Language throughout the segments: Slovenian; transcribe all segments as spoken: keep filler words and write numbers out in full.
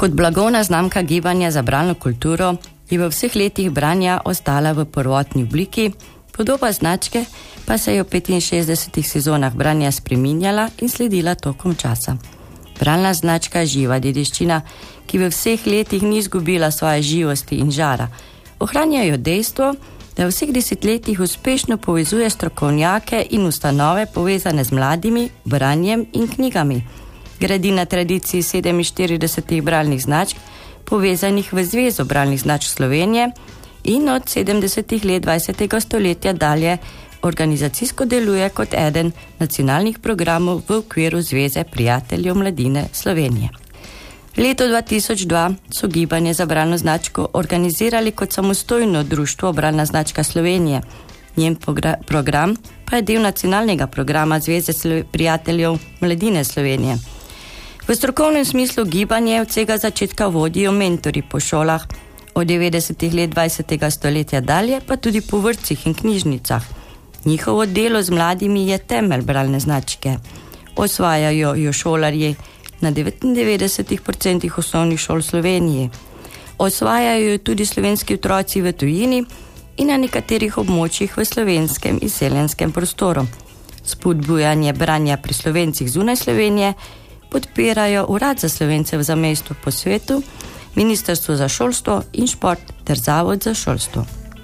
Kot blagovna znamka gibanja za bralno kulturo je v vseh letih branja ostala v prvotni obliki, podoba značke pa se je v petinšestdesetih sezonah branja spreminjala in sledila tokom časa. Bralna značka je živa dediščina, ki v vseh letih ni izgubila svoje živosti in žara. Ohranjajo dejstvo, da v vseh desetletjih uspešno povezuje strokovnjake in ustanove povezane z mladimi, branjem in knjigami. Gradi na tradiciji sedeminštiridesetih bralnih značk, povezanih v Zvezo bralnih značk Slovenije in od sedemdesetih let dvajsetega stoletja dalje organizacijsko deluje kot eden nacionalnih programov v okviru Zveze prijateljev mladine Slovenije. Leto dva tisoč dva so gibanje za bralno značko organizirali kot samostojno društvo Bralna značka Slovenije. Njen program pa je del nacionalnega programa Zveze prijateljev mladine Slovenije. V strokovnem smislu gibanje od vsega začetka vodijo mentori po šolah, od devetdesetih let dvajsetega stoletja dalje pa tudi po vrtcih in knjižnicah. Njihovo delo z mladimi je temelj bralne značke. Osvajajo jo šolarji na devetindevetdeset odstotkov osnovnih šol v Sloveniji. Osvajajo jo tudi slovenski otroci v tujini in na nekaterih območjih v slovenskem izseljenskem prostoru. Spodbujanje branja pri Slovencih zunaj Slovenije podpirajo Urad za Slovence v zamejstvu po svetu, Ministrstvo za šolstvo in šport ter Zavod za šolstvo.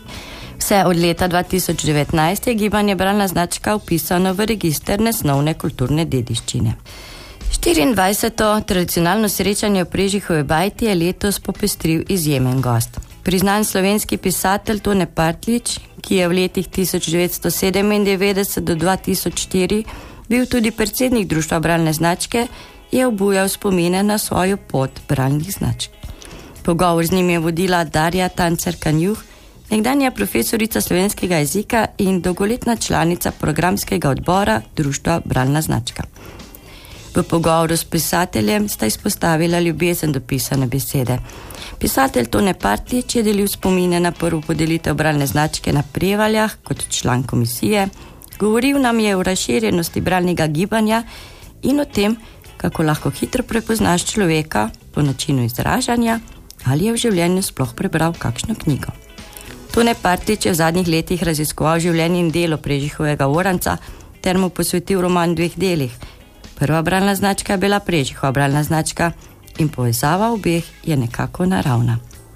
Vse od leta dva tisoč devetnajst je gibanje bralna značka vpisano v register nesnovne kulturne dediščine. štiriindvajseto tradicionalno srečanje v Prežihovi bajti je letos popestril izjemen gost. Priznan slovenski pisatelj Tone Partljič, ki je v letih tisoč devetsto sedemindevetdeset do dva tisoč štiri bil tudi predsednik društva bralne značke, je obujal spomine na svojo pot bralnih značk. Pogovor z njim je vodila Darja Tancer-Kanjuh, nekdanja profesorica slovenskega jezika in dolgoletna članica programskega odbora društva Bralna značka. V pogovoru s pisateljem sta izpostavila ljubezen do pisane besede. Pisatelj Tone Partljič je delil spomine na prvo podelitev bralne značke na Prevaljah kot član komisije, govoril nam je o razširjenosti bralnega gibanja in o tem, kako lahko hitro prepoznaš človeka po načinu izražanja ali je v življenju sploh prebral kakšno knjigo. Tone Partljič je v zadnjih letih raziskoval življenje in delo Prežihovega Oranca ter mu posvetil roman v dveh delih. Prva bralna značka je bila Prežihova bralna značka in povezava obeh je nekako naravna.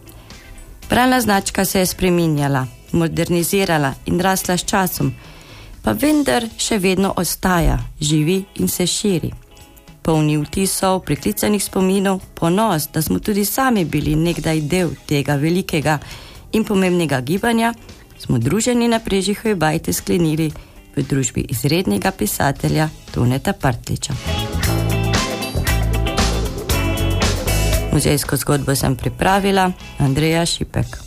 Bralna značka se je spreminjala, modernizirala in rasla s časom, pa vendar še vedno ostaja, živi in se širi. Polni vtisov, priklicanih spominov, ponos, da smo tudi sami bili nekdaj del tega velikega in pomembnega gibanja, smo druženje na Prežihovi bajti sklenili v družbi izrednega pisatelja Toneta Partljiča. Muzejsko zgodbo sem pripravila, Andreja Šipek.